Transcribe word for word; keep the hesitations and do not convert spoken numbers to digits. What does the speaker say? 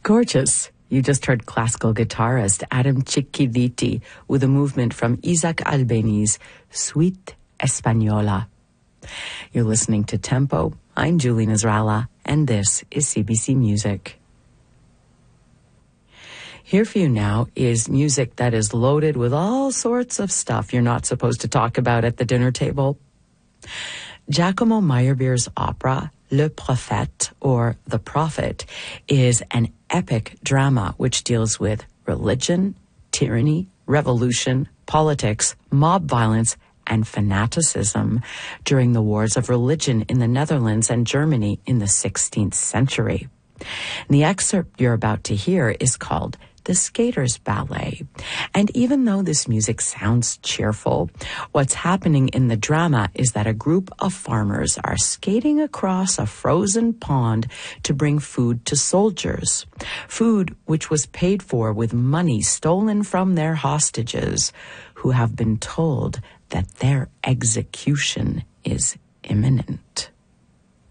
Gorgeous. You just heard classical guitarist Adam Cicchiviti with a movement from Isaac Albeni's Suite Española. You're listening to Tempo. I'm Julie Nasrallah, and this is C B C Music. Here for you now is music that is loaded with all sorts of stuff you're not supposed to talk about at the dinner table. Giacomo Meyerbeer's opera, Le Prophète, or The Prophet, is an epic drama which deals with religion, tyranny, revolution, politics, mob violence, and fanaticism during the wars of religion in the Netherlands and Germany in the sixteenth century. And the excerpt you're about to hear is called The Skater's Ballet. And even though this music sounds cheerful, what's happening in the drama is that a group of farmers are skating across a frozen pond to bring food to soldiers. Food which was paid for with money stolen from their hostages, who have been told that their execution is imminent.